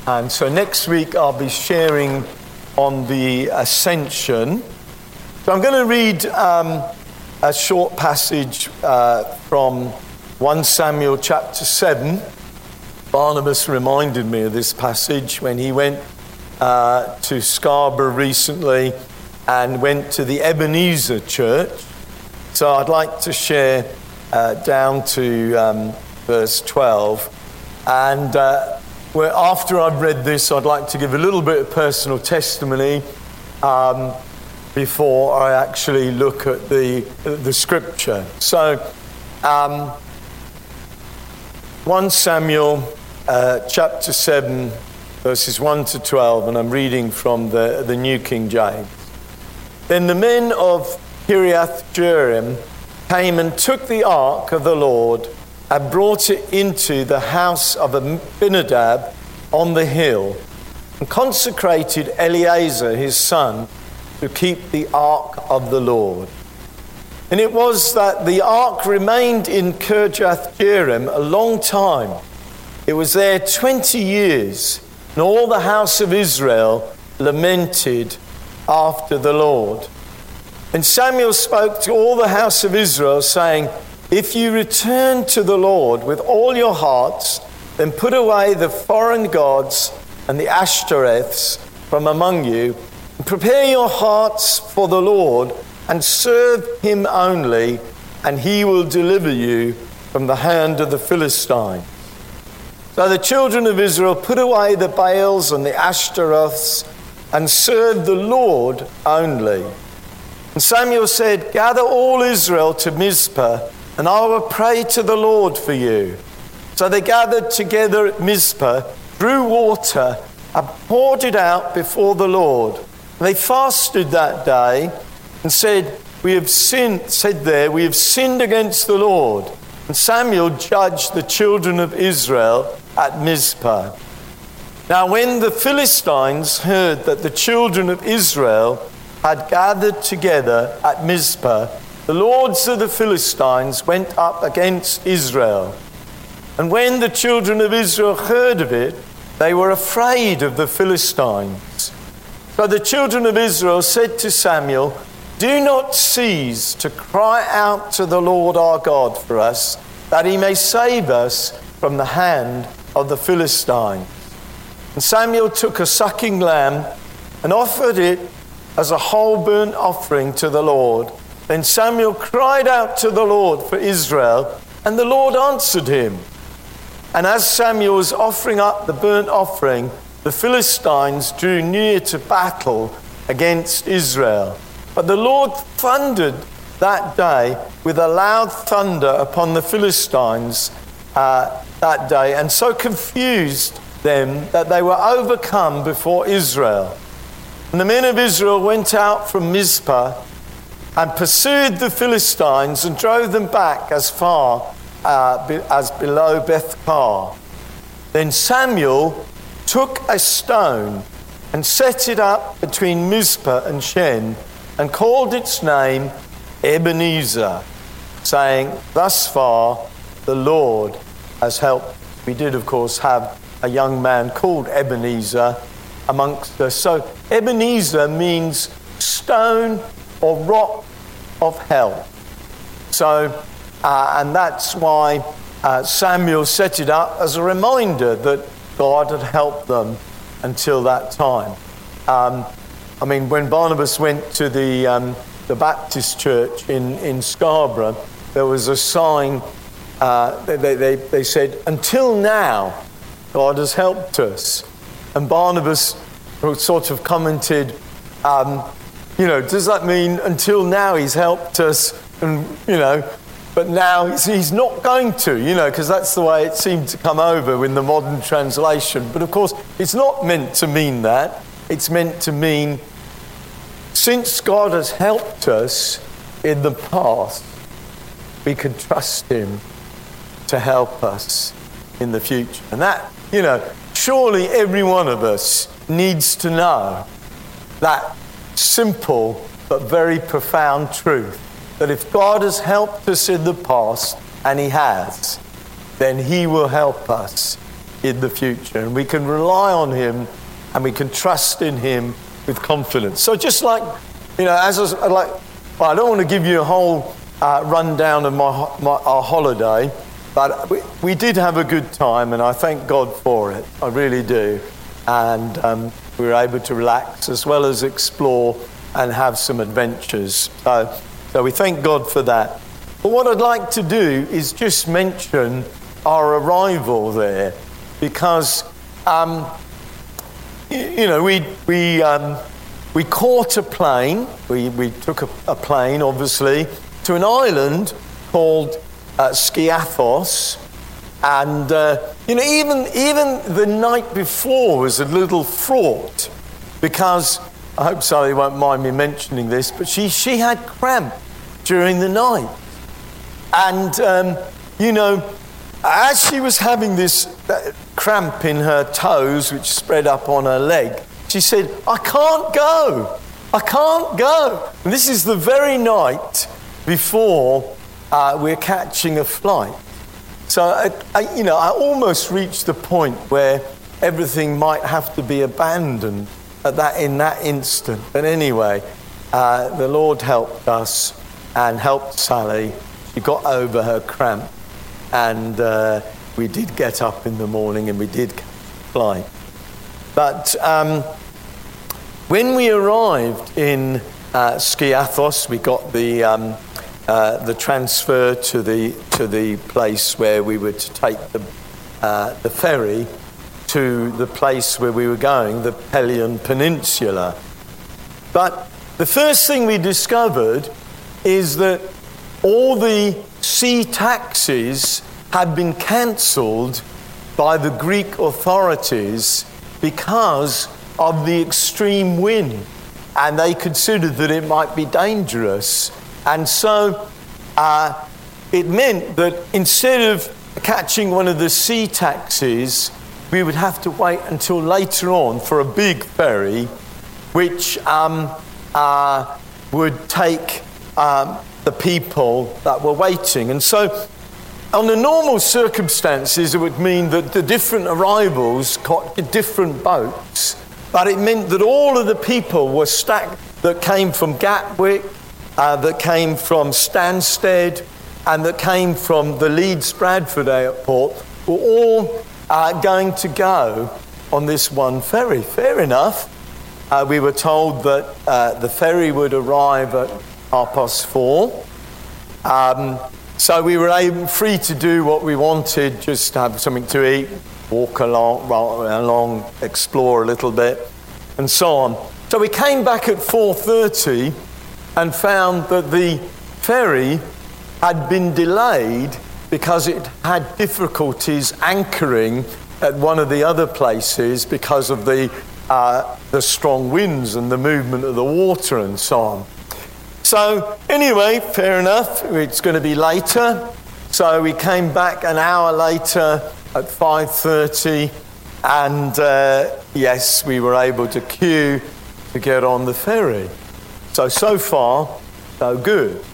And so next week I'll be sharing on the ascension. So I'm going to read a short passage from 1 Samuel chapter 7. Barnabas reminded me of this passage when he went to Scarborough recently and went to the Ebenezer Church. So I'd like to share down to verse 12. And after I've read this, I'd like to give a little bit of personal testimony before I actually look at the scripture. So 1 Samuel chapter 7, verses 1 to 12, and I'm reading from the New King James. Then the men of Kiriath-Jearim came and took the ark of the Lord and brought it into the house of Abinadab on the hill and consecrated Eleazar his son to keep the ark of the Lord. And it was that the ark remained in Kiriath-Jearim a long time. It was there 20 years, and all the house of Israel lamented after the Lord. And Samuel spoke to all the house of Israel, saying, if you return to the Lord with all your hearts, then put away the foreign gods and the Ashtoreths from among you, and prepare your hearts for the Lord, and serve him only, and he will deliver you from the hand of the Philistines. So the children of Israel put away the Baals and the Ashtoreths, and served the Lord only. And Samuel said, gather all Israel to Mizpah, and I will pray to the Lord for you. So they gathered together at Mizpah, drew water, and poured it out before the Lord. And they fasted that day, and said, we have sinned against the Lord. And Samuel judged the children of Israel at Mizpah. Now when the Philistines heard that the children of Israel had gathered together at Mizpah, the lords of the Philistines went up against Israel. And when the children of Israel heard of it, they were afraid of the Philistines. So the children of Israel said to Samuel, do not cease to cry out to the Lord our God for us, that he may save us from the hand of the Philistines. And Samuel took a sucking lamb and offered it as a whole burnt offering to the Lord. Then Samuel cried out to the Lord for Israel, and the Lord answered him. And as Samuel was offering up the burnt offering, the Philistines drew near to battle against Israel. But the Lord thundered that day with a loud thunder upon the Philistines that day, and so confused them that they were overcome before Israel. And the men of Israel went out from Mizpah and pursued the Philistines and drove them back as far as below Beth-kar. Then Samuel took a stone and set it up between Mizpah and Shen, and called its name Ebenezer, saying, thus far the Lord has helped. We did, of course, have a young man called Ebenezer amongst us. So Ebenezer means stone or rock of help. So, and that's why Samuel set it up as a reminder that God had helped them until that time. When Barnabas went to the Baptist church in Scarborough, there was a sign, they said, until now, God has helped us. And Barnabas sort of commented, does that mean until now he's helped us? And, but now he's not going to, because that's the way it seemed to come over in the modern translation. But of course, it's not meant to mean that. It's meant to mean, since God has helped us in the past, we can trust him to help us in the future. And that, surely every one of us needs to know that simple but very profound truth, that if God has helped us in the past, and he has, then he will help us in the future, and we can rely on him and we can trust in him with confidence. So just like, I don't want to give you a whole rundown of our holiday, but we did have a good time, and I thank God for it. I really do. And we were able to relax as well as explore and have some adventures. So we thank God for that. But what I'd like to do is just mention our arrival there, because we caught a plane. We took a plane, obviously, to an island called Skiathos, and even the night before was a little fraught, because I hope Sally won't mind me mentioning this, but she had cramp during the night, and as she was having this cramp in her toes, which spread up on her leg, she said, I can't go. And this is the very night before we're catching a flight. So I almost reached the point where everything might have to be abandoned in that instant. But anyway, the Lord helped us and helped Sally. She got over her cramp, and we did get up in the morning and we did fly. But when we arrived in Skiathos, we got the transfer to the place where we were to take the ferry to the place where we were going, the Pelion Peninsula. But the first thing we discovered is that all the sea taxis had been cancelled by the Greek authorities because of the extreme wind, and they considered that it might be dangerous. And so it meant that instead of catching one of the sea taxis, we would have to wait until later on for a big ferry, which would take the people that were waiting. And so under normal circumstances, it would mean that the different arrivals got different boats, but it meant that all of the people were stacked that came from Gatwick, that came from Stansted, and that came from the Leeds Bradford airport were all going to go on this one ferry. Fair enough. We were told that the ferry would arrive at 4:30. So we were free to do what we wanted, just have something to eat, walk along, explore a little bit, and so on. So we came back at 4:30 and found that the ferry had been delayed because it had difficulties anchoring at one of the other places because of the strong winds and the movement of the water and so on. So anyway, fair enough, it's going to be later. So we came back an hour later at 5:30, and yes, we were able to queue to get on the ferry. So far, so good.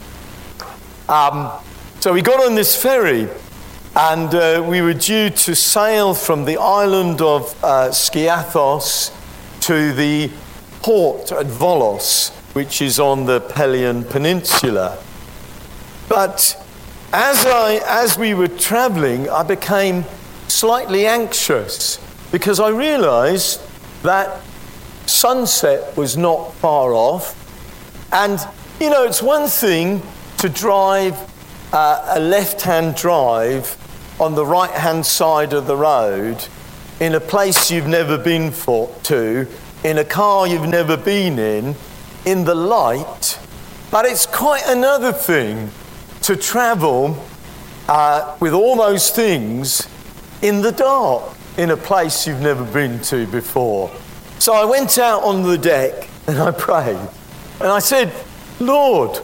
So we got on this ferry, and we were due to sail from the island of Skiathos to the port at Volos, which is on the Pelion Peninsula. But as we were travelling, I became slightly anxious because I realised that sunset was not far off. And, it's one thing to drive a left-hand drive on the right-hand side of the road in a place you've never been to, in a car you've never been in the light. But it's quite another thing to travel with all those things in the dark, in a place you've never been to before. So I went out on the deck and I prayed. And I said, Lord,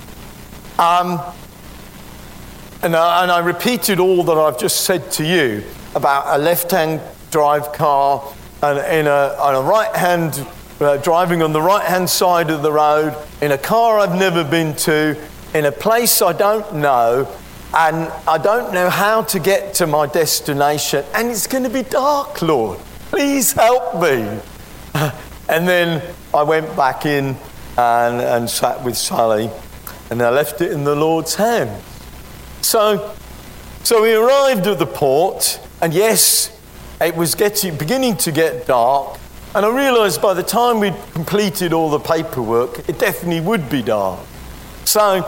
and I repeated all that I've just said to you about a left-hand drive car and on a right-hand, driving on the right-hand side of the road, in a car I've never been to, in a place I don't know, and I don't know how to get to my destination, and it's going to be dark, Lord. Please help me. And then I went back in and sat with Sally, and I left it in the Lord's hands. So we arrived at the port, and yes, it was beginning to get dark, and I realised by the time we'd completed all the paperwork, it definitely would be dark. So,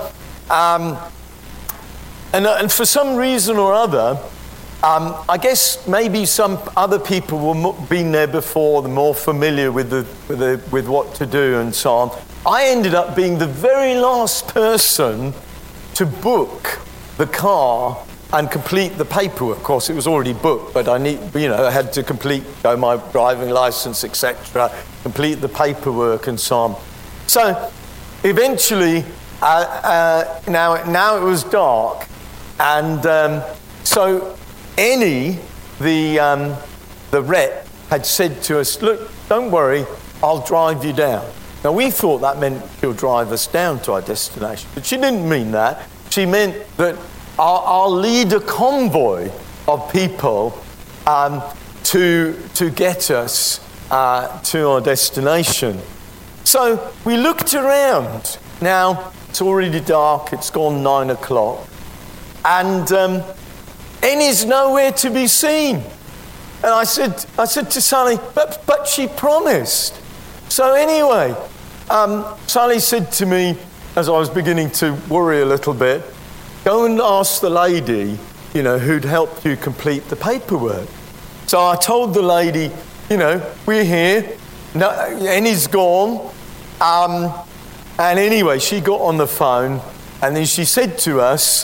and for some reason or other, I guess maybe some other people were been there before, they're more familiar with what to do and so on. I ended up being the very last person to book the car and complete the paperwork. Of course, it was already booked, but I had to show my driving license, etc., complete the paperwork and so on. So, eventually, now it was dark, and so Annie, the rep, had said to us, "Look, don't worry, I'll drive you down." Now, we thought that meant she'll drive us down to our destination, but she didn't mean that. She meant that I'll lead a convoy of people to get us to our destination. So we looked around. Now, it's already dark, it's gone 9 o'clock, and Annie's nowhere to be seen. And I said to Sally, but she promised. So anyway, Sally said to me, as I was beginning to worry a little bit, "Go and ask the lady, who'd helped you complete the paperwork." So I told the lady, "We're here. No, Annie's gone." And anyway, she got on the phone, and then she said to us,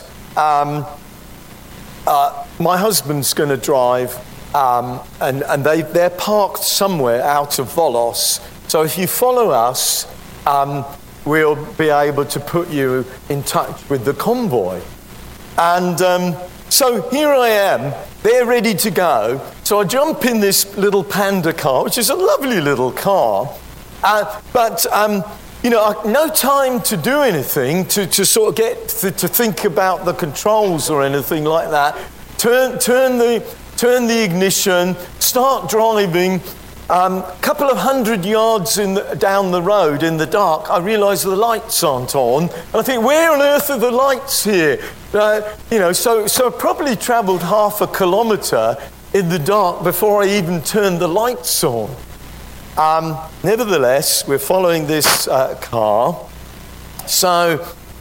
"My husband's going to drive, and they're parked somewhere out of Volos. So if you follow us, we'll be able to put you in touch with the convoy." And so here I am, they're ready to go. So I jump in this little Panda car, which is a lovely little car, but no time to do anything, to sort of get to think about the controls or anything like that. Turn the ignition, start driving. Couple of 100 yards down the road in the dark, I realise the lights aren't on. And I think, where on earth are the lights here? So I probably travelled half a kilometre in the dark before I even turned the lights on. Nevertheless, we're following this car. So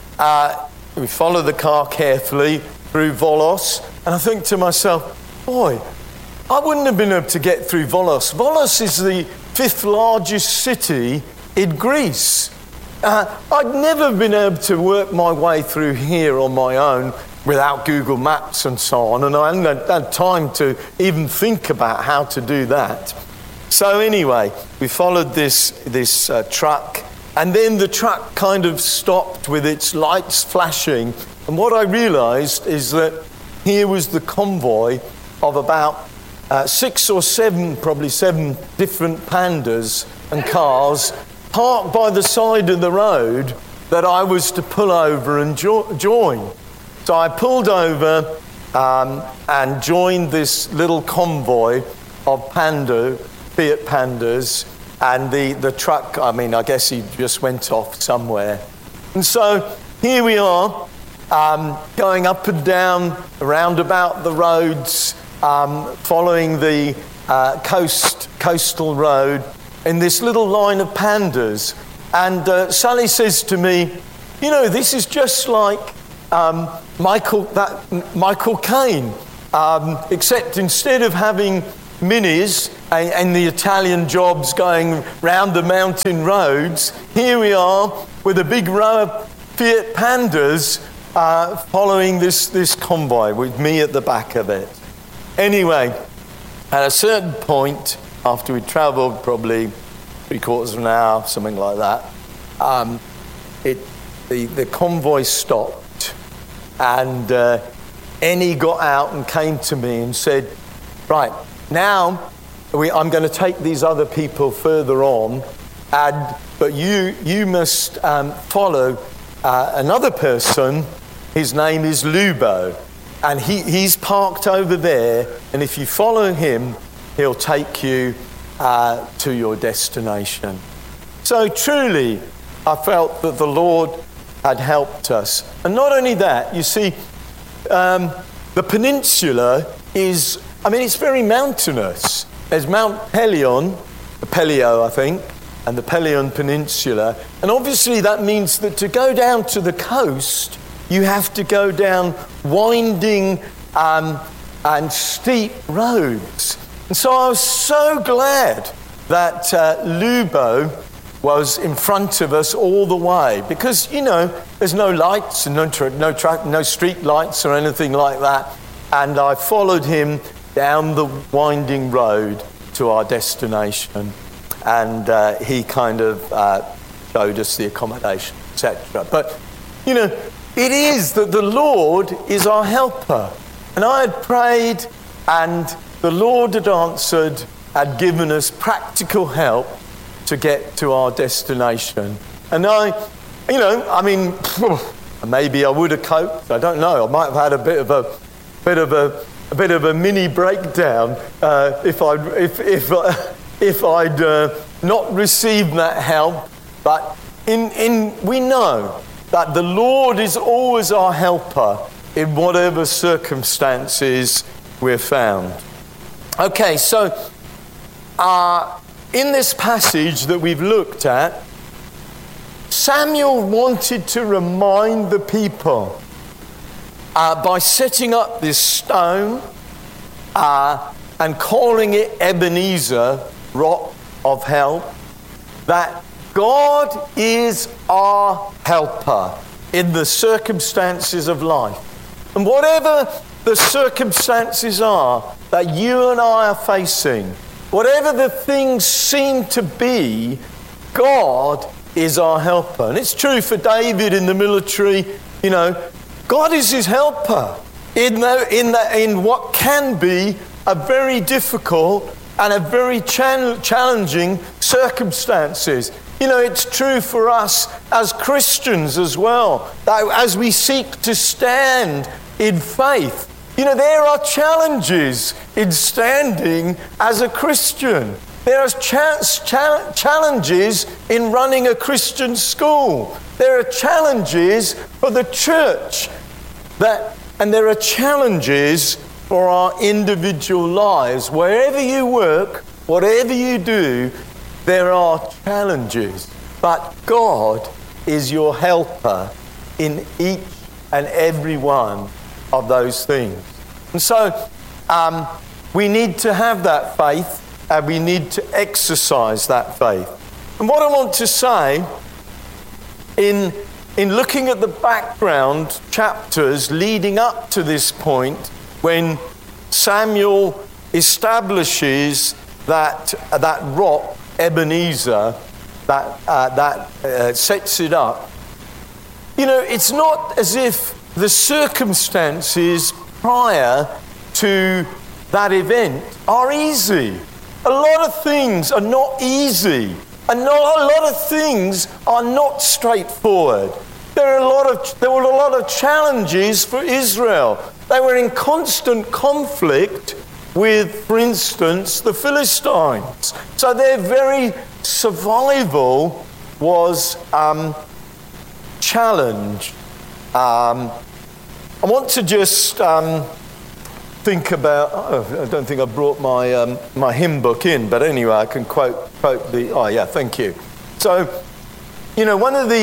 we follow the car carefully through Volos, and I think to myself, boy, I wouldn't have been able to get through Volos. Volos is the 5th largest city in Greece. I'd never been able to work my way through here on my own without Google Maps and so on, and I hadn't had time to even think about how to do that. So anyway, we followed this truck, and then the truck kind of stopped with its lights flashing, and what I realised is that here was the convoy of about 6 or 7, probably 7 different Pandas and cars parked by the side of the road that I was to pull over and join. So I pulled over and joined this little convoy of Fiat Pandas, and the truck, I guess he just went off somewhere. And so here we are, going up and down around about the roads, following the coastal road in this little line of Pandas. And Sally says to me, this is just like Michael Caine, except instead of having minis and the Italian jobs going round the mountain roads, here we are with a big row of Fiat Pandas following this convoy with me at the back of it. Anyway, at a certain point, after we travelled probably 3/4 of an hour, something like that, the convoy stopped, and Annie got out and came to me and said, "Right, now I'm going to take these other people further on, but you must follow another person His name is Lubo. And he's parked over there. And if you follow him, he'll take you to your destination. So truly, I felt that the Lord had helped us. And not only that, you see, the peninsula is, it's very mountainous. There's Mount Pelion, the Pelio, I think, and the Pelion Peninsula. And obviously that means that to go down to the coast, you have to go down winding and steep roads. And so I was so glad that Lubo was in front of us all the way, because, there's no lights and no street lights or anything like that. And I followed him down the winding road to our destination. And he kind of showed us the accommodation, etc. But, it is that the Lord is our helper. And I had prayed, and the Lord had answered, had given us practical help to get to our destination. And maybe I would have coped. I don't know. I might have had a bit of a mini breakdown if I'd not received that help. But we know that the Lord is always our helper in whatever circumstances we're found. Okay, so in this passage that we've looked at, Samuel wanted to remind the people by setting up this stone and calling it Ebenezer, rock of help, that God is our helper in the circumstances of life. And whatever the circumstances are that you and I are facing, whatever the things seem to be, God is our helper. And it's true for David in the military, God is his helper in what can be a very difficult and a very challenging circumstances. It's true for us as Christians as well, that as we seek to stand in faith, there are challenges in standing as a Christian. There are challenges in running a Christian school. There are challenges for the church, and there are challenges for our individual lives. Wherever you work, whatever you do, there are challenges. But God is your helper in each and every one of those things. And so we need to have that faith, and we need to exercise that faith. And what I want to say in looking at the background chapters leading up to this point, when Samuel establishes that rock, Ebenezer, that sets it up, it's not as if the circumstances prior to that event are easy. A lot of things are not easy. And a lot of things are not straightforward. There were a lot of challenges for Israel. They were in constant conflict with, for instance, the Philistines. So their very survival was challenged. I want to just think about. I don't think I brought my hymn book in, but anyway, I can quote the. Oh yeah, thank you. So, one of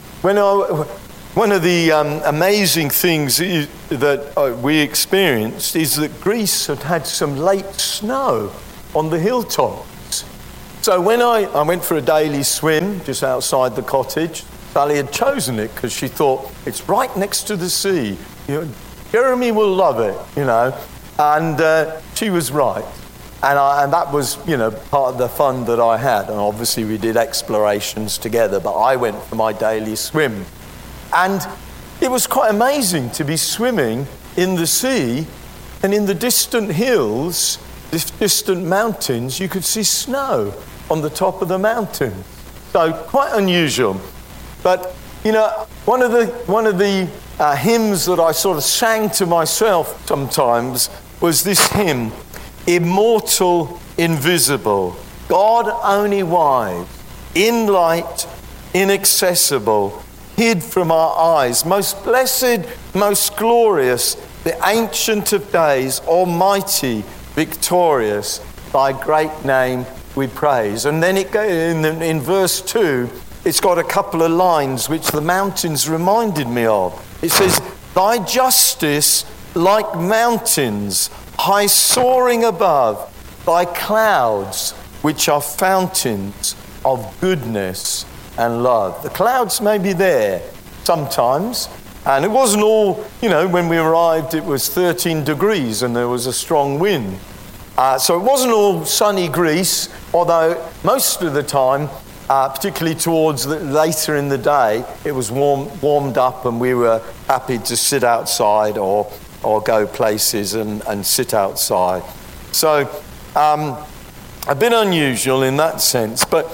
the amazing things that we experienced is that Greece had some late snow on the hilltops. So when I went for a daily swim just outside the cottage, Sally had chosen it because she thought it's right next to the sea. Jeremy will love it, and she was right. And that was, part of the fun that I had. And obviously we did explorations together, but I went for my daily swim. And it was quite amazing to be swimming in the sea, and in the distant hills, distant mountains, you could see snow on the top of the mountain. So quite unusual. But, one of the hymns that I sort of sang to myself sometimes was this hymn, Immortal, Invisible, God only wise, in light, inaccessible, hid from our eyes, most blessed, most glorious, the Ancient of Days, almighty, victorious, thy great name we praise. And then it goes in verse 2, it's got a couple of lines which the mountains reminded me of. It says, thy justice like mountains, high soaring above, thy clouds which are fountains of goodness and love. The clouds may be there sometimes, and it wasn't all, when we arrived it was 13 degrees and there was a strong wind. So it wasn't all sunny Greece, although most of the time, particularly towards later in the day, it was warmed up and we were happy to sit outside or go places and sit outside. So a bit unusual in that sense, but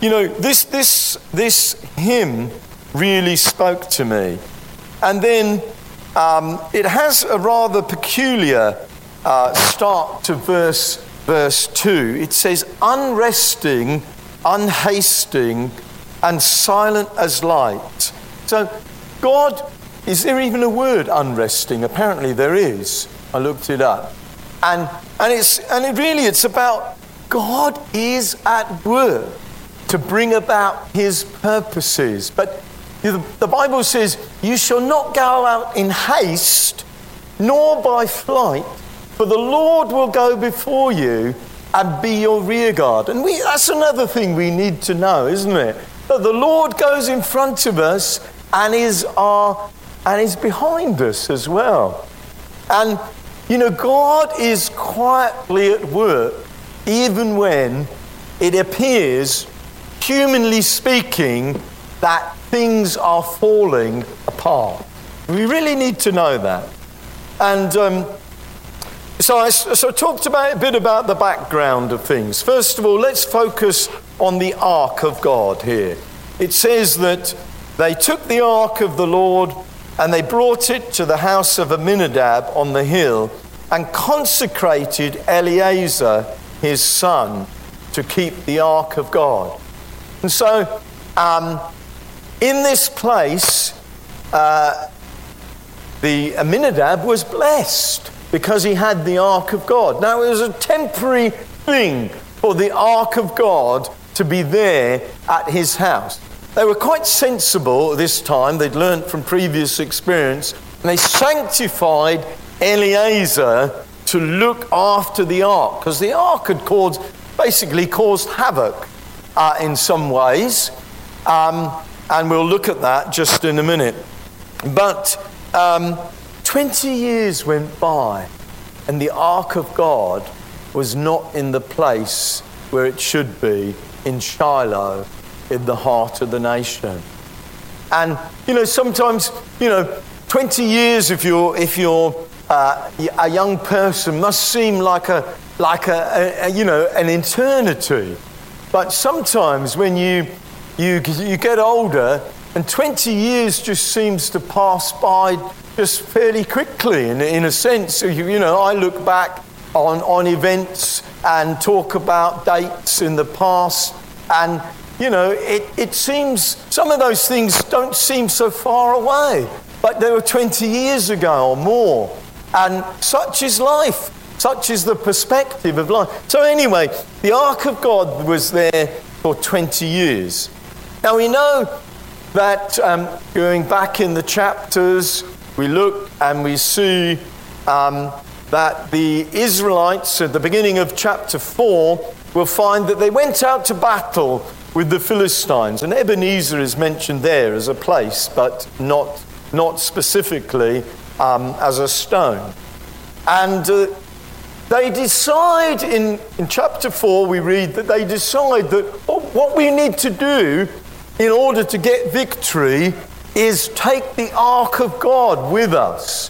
this hymn really spoke to me. And then it has a rather peculiar start to verse 2. It says, unresting, unhasting, and silent as light. So God, is there even a word unresting? Apparently there is. I looked it up. And it's about God is at work to bring about his purposes. But the Bible says, you shall not go out in haste, nor by flight, for the Lord will go before you and be your rear guard. And that's another thing we need to know, isn't it? That the Lord goes in front of us and is behind us as well. And, God is quietly at work, even when it appears, humanly speaking, that things are falling apart. We really need to know that. And so I talked a bit about the background of things. First of all, let's focus on the Ark of God here. It says that they took the Ark of the Lord and they brought it to the house of Aminadab on the hill and consecrated Eleazar, his son, to keep the Ark of God. And so, in this place, the Aminadab was blessed because he had the Ark of God. Now, it was a temporary thing for the Ark of God to be there at his house. They were quite sensible at this time. They'd learned from previous experience. And they sanctified Eleazar to look after the Ark, because the Ark had basically caused havoc in some ways. And we'll look at that just in a minute. But 20 years went by and the Ark of God was not in the place where it should be, in Shiloh, in the heart of the nation. And, sometimes, 20 years if you're a young person must seem like an eternity. But sometimes when you get older, and 20 years just seems to pass by just fairly quickly. In a sense, I look back on events and talk about dates in the past, and it seems some of those things don't seem so far away, but they were 20 years ago or more. And such is life. Such is the perspective of life. So anyway, the Ark of God was there for 20 years. Now we know that going back in the chapters, we look and we see that the Israelites at the beginning of chapter 4 will find that they went out to battle with the Philistines. And Ebenezer is mentioned there as a place, but not specifically as a stone. And they decide in chapter 4, we read that they decide that what we need to do in order to get victory is take the Ark of God with us.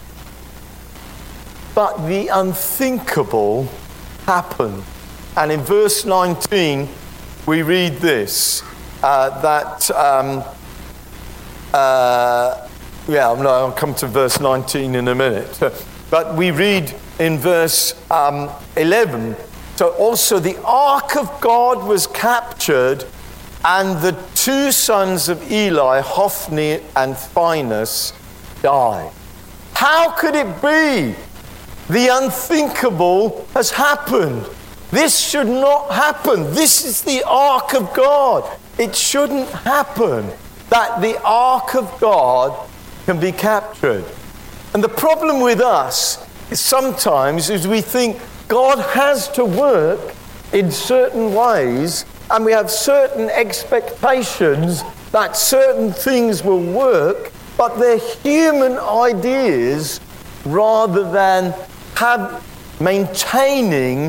But the unthinkable happened. And in verse 19, we read this, that I'll come to verse 19 in a minute. But we read in verse 11, so also the ark of God was captured, and the two sons of Eli, Hophni and Phinehas, died. How could it be? The unthinkable has happened. This should not happen. This is the ark of God. It shouldn't happen that the ark of God can be captured. And the problem with us is sometimes we think God has to work in certain ways, and we have certain expectations that certain things will work, but they're human ideas rather than maintaining,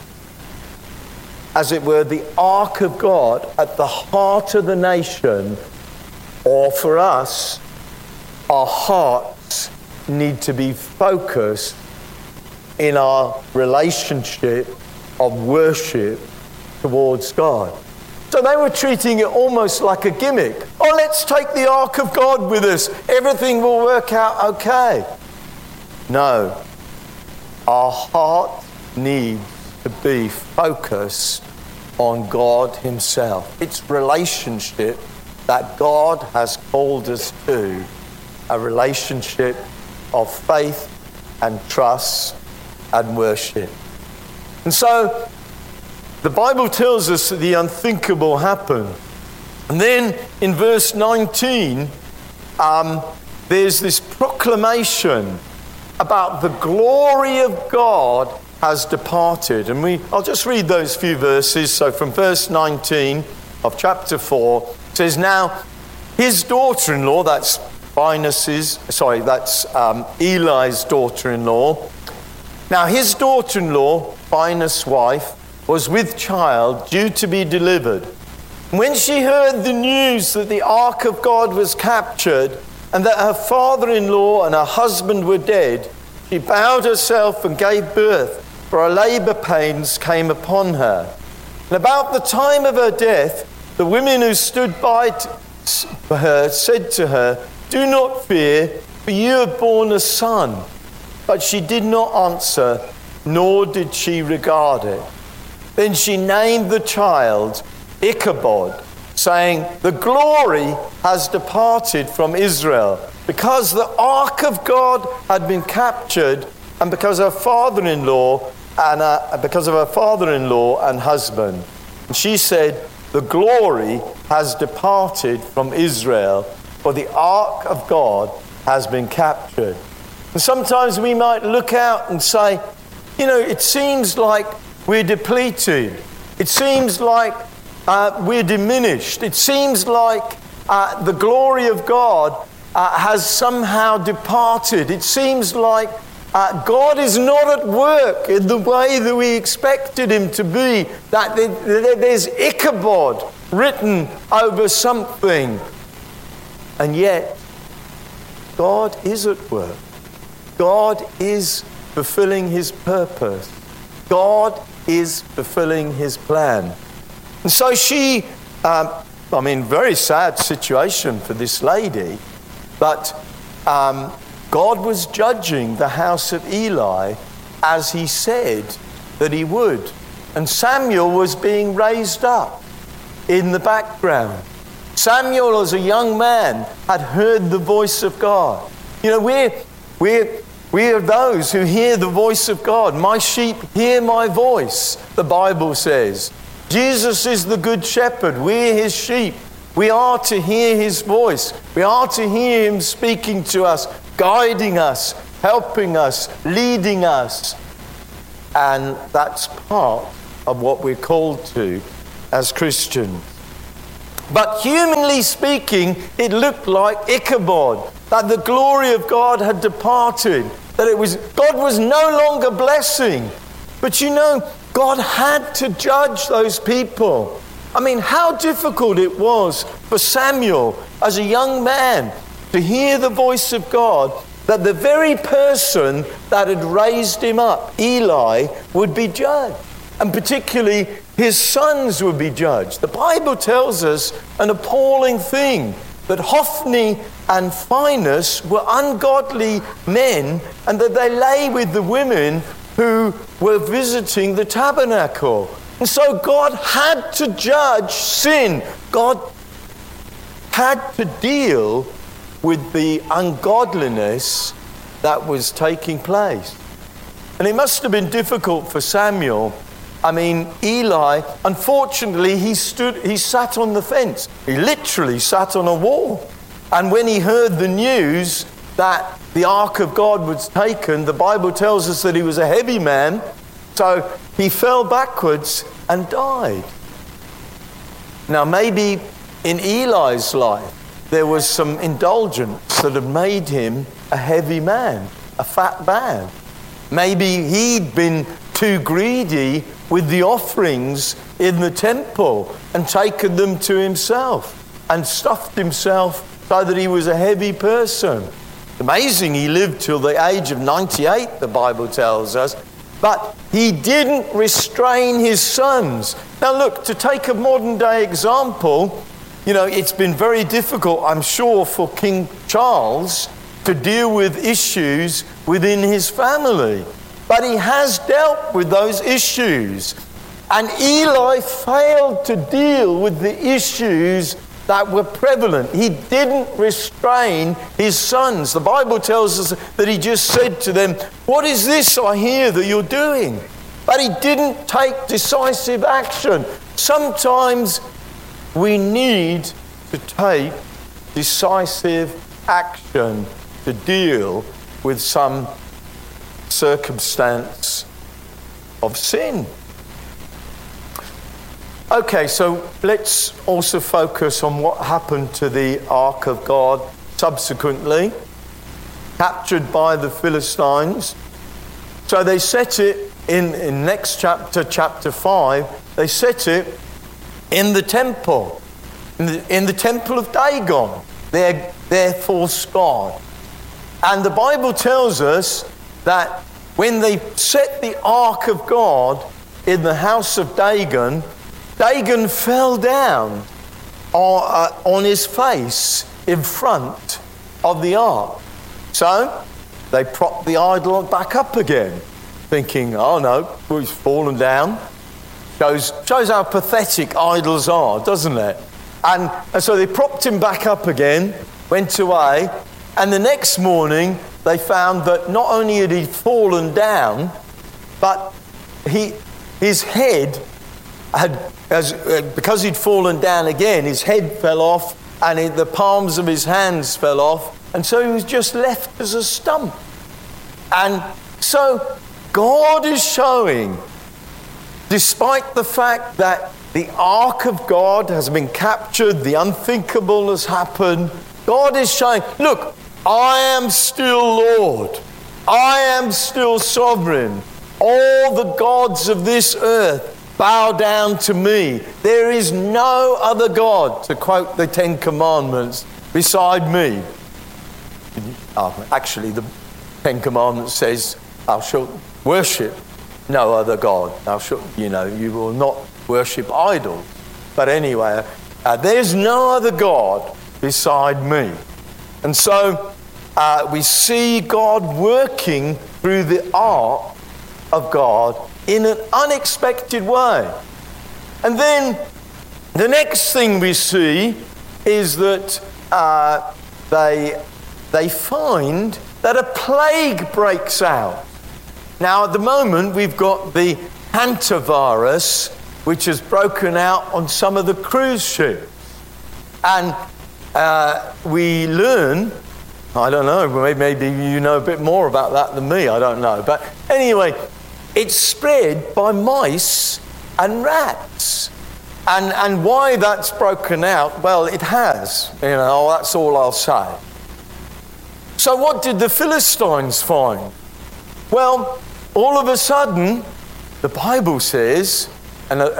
as it were, the ark of God at the heart of the nation. Or for us, our hearts need to be focused in our relationship of worship towards God. So they were treating it almost like a gimmick. Oh, let's take the ark of God with us. Everything will work out okay. No. Our heart needs to be focused on God Himself. It's relationship that God has called us to, a relationship of faith and trust and worship. And so the Bible tells us that the unthinkable happened. And then in verse 19, there's this proclamation about the glory of God has departed. And I'll just read those few verses. So from verse 19 of chapter 4, it says, now his daughter-in-law, that's Eli's daughter-in-law. Now his daughter-in-law, Phinehas' wife, was with child due to be delivered. When she heard the news that the ark of God was captured and that her father-in-law and her husband were dead, she bowed herself and gave birth, for her labor pains came upon her. And about the time of her death, the women who stood by for her said to her, do not fear, for you have borne a son. But she did not answer, nor did she regard it. Then she named the child Ichabod, saying, the glory has departed from Israel, because the ark of God had been captured, and because of her father-in-law and husband. And she said, the glory has departed from Israel, for the ark of God has been captured. And sometimes we might look out and say, it seems like we're depleted. It seems like we're diminished. It seems like the glory of God has somehow departed. It seems like God is not at work in the way that we expected Him to be, that there's Ichabod written over something. And yet, God is at work. God is fulfilling His purpose. God is fulfilling His plan. And so she, very sad situation for this lady, but God was judging the house of Eli as He said that He would. And Samuel was being raised up in the background. Samuel, as a young man, had heard the voice of God. We are those who hear the voice of God. My sheep hear my voice, the Bible says. Jesus is the good shepherd. We're His sheep. We are to hear His voice. We are to hear Him speaking to us, guiding us, helping us, leading us. And that's part of what we're called to as Christians. But humanly speaking, it looked like Ichabod, that the glory of God had departed, that God was no longer blessing. But God had to judge those people. How difficult it was for Samuel as a young man to hear the voice of God, that the very person that had raised him up, Eli, would be judged. And particularly his sons would be judged. The Bible tells us an appalling thing, that Hophni and Phinehas were ungodly men and that they lay with the women who were visiting the tabernacle. And so God had to judge sin. God had to deal with the ungodliness that was taking place. And it must have been difficult for Samuel. I mean, Eli, unfortunately, he sat on the fence. He literally sat on a wall. And when he heard the news that the ark of God was taken, the Bible tells us that he was a heavy man, so he fell backwards and died. Now, maybe in Eli's life, there was some indulgence that had made him a heavy man, a fat man. Maybe he'd been too greedy with the offerings in the temple and taken them to himself and stuffed himself so that he was a heavy person. Amazing, he lived till the age of 98, the Bible tells us, but he didn't restrain his sons. Now look, to take a modern day example, you know, it's been very difficult, I'm sure, for King Charles to deal with issues within his family. But he has dealt with those issues. And Eli failed to deal with the issues that were prevalent. He didn't restrain his sons. The Bible tells us that he just said to them, "What is this I hear that you're doing?" But he didn't take decisive action. Sometimes we need to take decisive action to deal with some circumstance of sin. Okay, so let's also focus on what happened to the Ark of God subsequently, captured by the Philistines. So they set it in next chapter, chapter 5, they set it in the temple, in the temple of Dagon, their false god. And the Bible tells us that when they set the Ark of God in the house of Dagon, Dagon fell down on his face in front of the ark. So they propped the idol back up again, thinking, oh no, he's fallen down. Shows how pathetic idols are, doesn't it? And so they propped him back up again, went away, and the next morning they found that not only had he fallen down, but his head because he'd fallen down again, his head fell off and the palms of his hands fell off, and so he was just left as a stump. And so God is showing, despite the fact that the Ark of God has been captured, the unthinkable has happened, God is showing, look, I am still Lord. I am still sovereign. All the gods of this earth bow down to me. There is no other God, to quote the Ten Commandments, beside me. Actually, the Ten Commandments says, thou shalt worship no other God. Thou shalt, you will not worship idols. But anyway, there's no other God beside me. And so we see God working through the Ark of God in an unexpected way. And then the next thing we see is that they find that a plague breaks out. Now at the moment we've got the hantavirus, which has broken out on some of the cruise ships. And we learn, I don't know, maybe you know a bit more about that than me, I don't know. But anyway, it's spread by mice and rats. And why that's broken out, well, it has. That's all I'll say. So what did the Philistines find? Well, all of a sudden, the Bible says, and